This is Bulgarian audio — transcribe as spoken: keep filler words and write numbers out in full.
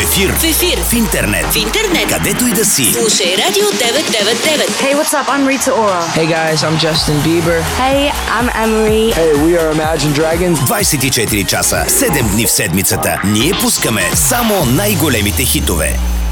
ефир. В ефир. В интернет. В интернет. Където и да си. Слушай Радио деветsto девяносто девет. Hey, what's up? I'm Rita Ora. Hey guys, I'm Justin Bieber. Hey, I'm Emery. Hey, we are Imagine Dragons. двайсет и четири часа, седем дни в седмицата. Ние пускаме само най-големите хитове.